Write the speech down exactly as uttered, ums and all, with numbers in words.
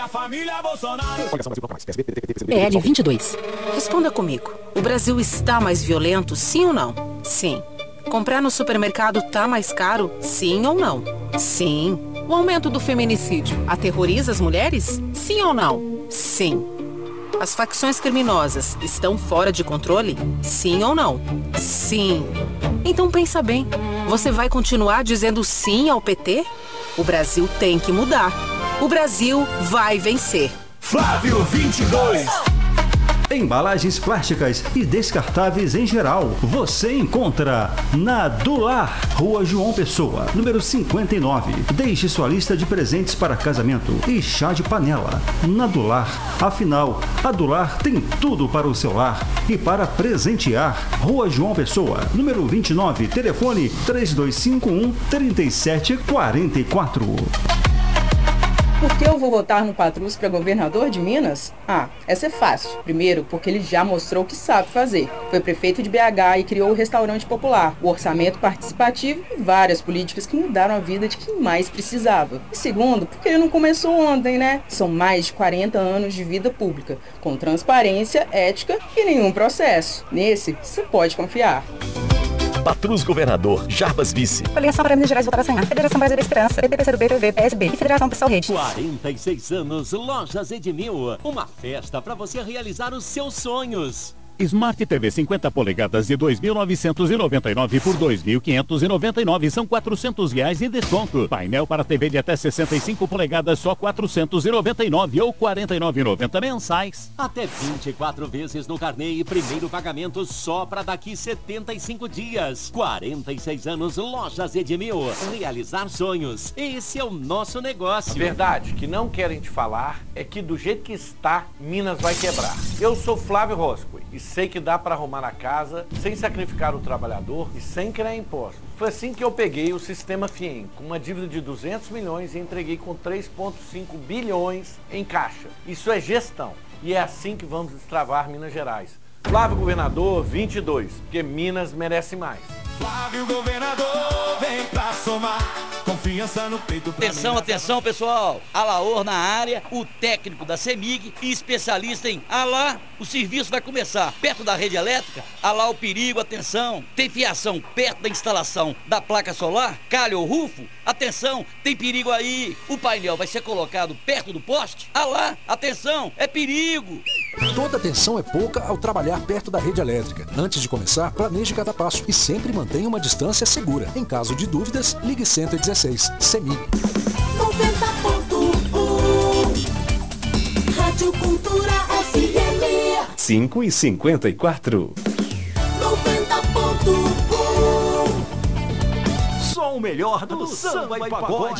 a família Bolsonaro. P L vinte e dois. Responda comigo. O Brasil está mais violento, sim ou não? Sim. Comprar no supermercado tá mais caro, sim ou não? Sim. O aumento do feminicídio aterroriza as mulheres? Sim ou não? Sim. As facções criminosas estão fora de controle? Sim ou não? Sim. Então pensa bem, você vai continuar dizendo sim ao P T? O Brasil tem que mudar. O Brasil vai vencer. Flávio vinte e dois. Embalagens plásticas e descartáveis em geral, você encontra na Dular, Rua João Pessoa, número cinquenta e nove. Deixe sua lista de presentes para casamento e chá de panela. Na Dular, afinal, a Dular tem tudo para o seu lar e para presentear. Rua João Pessoa, número vinte e nove, telefone três dois cinco um, três sete quatro quatro. Por que eu vou votar no Patrus para governador de Minas? Ah, essa é fácil. Primeiro, porque ele já mostrou o que sabe fazer. Foi prefeito de B H e criou o restaurante popular, o orçamento participativo e várias políticas que mudaram a vida de quem mais precisava. E segundo, porque ele não começou ontem, né? São mais de quarenta anos de vida pública, com transparência, ética e nenhum processo. Nesse, você pode confiar. Patrus Governador, Jarbas Vice. Coligação para Minas Gerais voltar a sonhar. Federação Brasileira da Esperança. P T, P C do B, P V, P S B e Federação Pessoal Rede. quarenta e seis anos, Lojas Edmil. Uma festa para você realizar os seus sonhos. Smart T V cinquenta polegadas de dois mil novecentos e noventa e nove por dois mil quinhentos e noventa e nove, são quatrocentos reais em desconto. Painel para T V de até sessenta e cinco polegadas, só quatrocentos e noventa e nove ou quarenta e nove reais e noventa centavos mensais. Até vinte e quatro vezes no carnê e primeiro pagamento só para daqui setenta e cinco dias. quarenta e seis anos, Lojas Edmil. Realizar sonhos. Esse é o nosso negócio. A verdade que não querem te falar é que do jeito que está, Minas vai quebrar. Eu sou Flávio Roscoe e sei que dá para arrumar a casa sem sacrificar o trabalhador e sem criar impostos. Foi assim que eu peguei o sistema FIEM, com uma dívida de duzentos milhões e entreguei com três vírgula cinco bilhões em caixa. Isso é gestão e é assim que vamos destravar Minas Gerais. Flávio Governador vinte e dois, porque Minas merece mais. Flávio Governador, vem pra somar. Confiança no peito. Atenção, atenção, pessoal. Alaor na área, o técnico da CEMIG e especialista em Alá. O serviço vai começar perto da rede elétrica. Alá o perigo, atenção. Tem fiação perto da instalação da placa solar? Calha ou rufo? Atenção, tem perigo aí. O painel vai ser colocado perto do poste? Alá, atenção, é perigo. Toda atenção é pouca ao trabalhar perto da rede elétrica. Antes de começar, planeje cada passo e sempre mantenha uma distância segura. Em caso de dúvidas, ligue cento e dezesseis. CEMIG. noventa ponto um Rádio Cultura F M. cinco e cinquenta e quatro. noventa ponto um Só o melhor do samba e pagode.